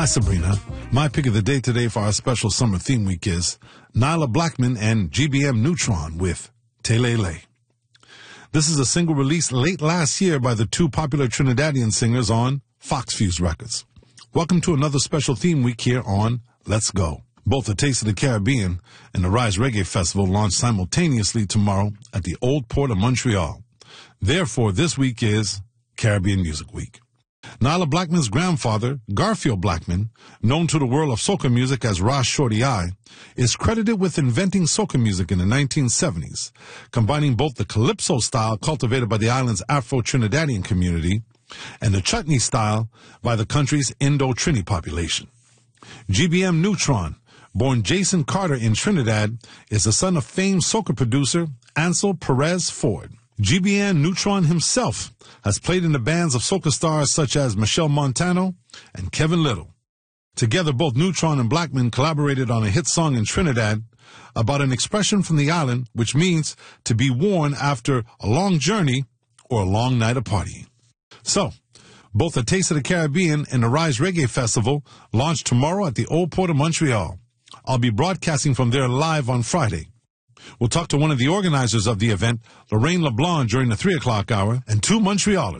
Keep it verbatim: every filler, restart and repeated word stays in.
Hi, Sabrina. My pick of the day today for our special summer theme week is Nailah Blackman and G B M Neutron with Telele. This is a single released late last year by the two popular Trinidadian singers on Fox Fuse Records. Welcome to another special theme week here on Let's Go. Both the Taste of the Caribbean and the Rise Reggae Festival launch simultaneously tomorrow at the Old Port of Montreal. Therefore, this week is Caribbean Music Week. Nailah Blackman's grandfather, Garfield Blackman, known to the world of soca music as Ras Shorty I, is credited with inventing soca music in the nineteen seventies, combining both the calypso style cultivated by the island's Afro-Trinidadian community and the chutney style by the country's Indo-Trini population. G B M Neutron, born Jason Carter in Trinidad, is the son of famed soca producer Ansel Perez Ford. G B M Neutron himself has played in the bands of soca stars such as Michelle Montano and Kevin Little. Together, both Neutron and Blackman collaborated on a hit song in Trinidad about an expression from the island which means to be worn after a long journey or a long night of partying. So, both the Taste of the Caribbean and the Rise Reggae Festival launch tomorrow at the Old Port of Montreal. I'll be broadcasting from there live on Friday. We'll talk to one of the organizers of the event, Lorraine LeBlanc, during the three o'clock hour, and two Montrealers.